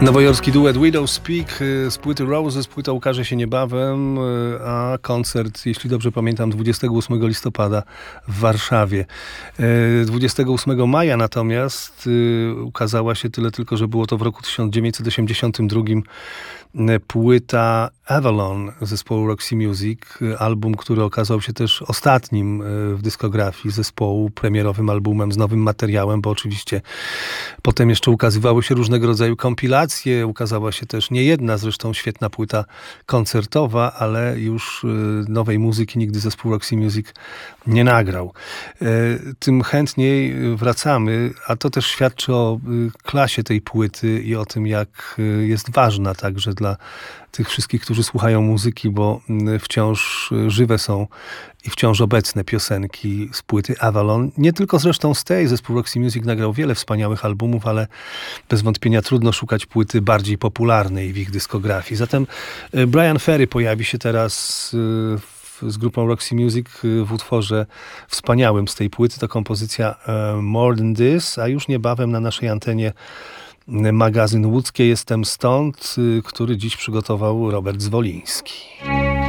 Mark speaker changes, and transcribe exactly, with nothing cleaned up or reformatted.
Speaker 1: Nowojorski duet Widow Speak z płyty Roses. Płyta ukaże się niebawem, a koncert, jeśli dobrze pamiętam, dwudziestego ósmego listopada w Warszawie. dwudziestego ósmego maja natomiast ukazała się tyle tylko, że było to w roku tysiąc dziewięćset osiemdziesiątym drugim płyta Avalon zespołu Roxy Music. Album, który okazał się też ostatnim w dyskografii zespołu, premierowym albumem z nowym materiałem, bo oczywiście potem jeszcze ukazywały się różnego rodzaju kompilacje. Ukazała się też niejedna zresztą świetna płyta koncertowa, ale już nowej muzyki nigdy zespół Roxy Music nie nagrał. Tym chętniej wracamy, a to też świadczy o klasie tej płyty i o tym, jak jest ważna także dla tych wszystkich, którzy słuchają muzyki, bo wciąż żywe są i wciąż obecne piosenki z płyty Avalon. Nie tylko zresztą z tej, zespół Roxy Music nagrał wiele wspaniałych albumów, ale bez wątpienia trudno szukać płyty bardziej popularnej w ich dyskografii. Zatem Bryan Ferry pojawi się teraz z grupą Roxy Music w utworze wspaniałym z tej płyty. To kompozycja More Than This, a już niebawem na naszej antenie magazyn łódzkie Jestem Stąd, który dziś przygotował Robert Zwoliński.